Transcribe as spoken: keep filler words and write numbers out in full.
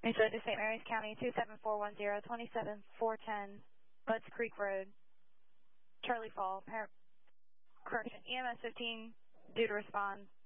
Angela to Saint Mary's County, two seven four one zero, twenty-seven four ten, Butts Creek Road, Charlie Fall, Par correction, E M S fifteen, due to respond.